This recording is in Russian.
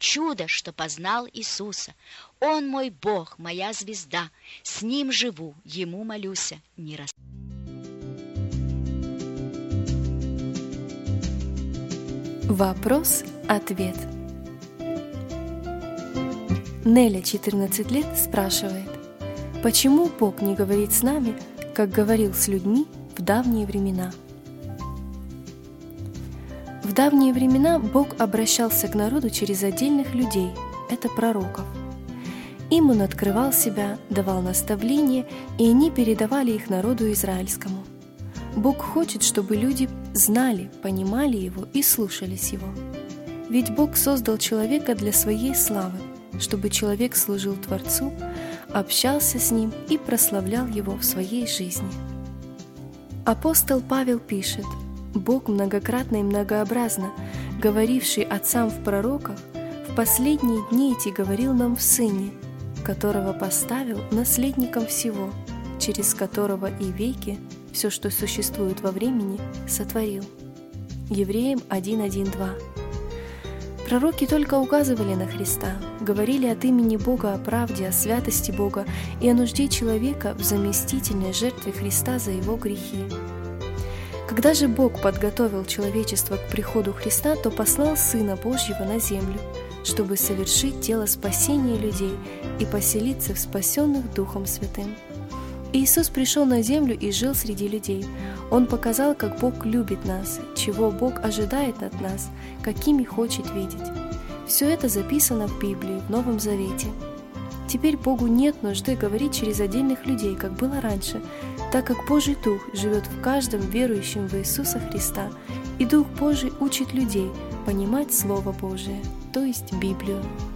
чудо, что познал Иисуса. Он мой Бог, моя звезда, с Ним живу, Ему молюся, не рас. Вопрос-ответ. Неля, 14 лет, спрашивает: почему Бог не говорит с нами, как говорил с людьми в давние времена? В давние времена Бог обращался к народу через отдельных людей, это пророков. Им Он открывал себя, давал наставления, и они передавали их народу израильскому. Бог хочет, чтобы люди знали, понимали Его и слушались Его. Ведь Бог создал человека для своей славы, чтобы человек служил Творцу, общался с Ним и прославлял Его в своей жизни. Апостол Павел пишет: Бог многократно и многообразно, говоривший отцам в пророках, в последние дни эти говорил нам в Сыне, которого поставил наследником всего, через которого и веки все, что существует во времени, сотворил. Евреям 1:1-2. Пророки только указывали на Христа, говорили от имени Бога о правде, о святости Бога и о нужде человека в заместительной жертве Христа за его грехи. Когда же Бог подготовил человечество к приходу Христа, то послал Сына Божьего на землю, чтобы совершить дело спасения людей и поселиться в спасенных Духом Святым. Иисус пришел на землю и жил среди людей. Он показал, как Бог любит нас, чего Бог ожидает от нас, какими хочет видеть. Все это записано в Библии, в Новом Завете. Теперь Богу нет нужды говорить через отдельных людей, как было раньше, так как Божий Дух живет в каждом верующем в Иисуса Христа, и Дух Божий учит людей понимать Слово Божие, то есть Библию.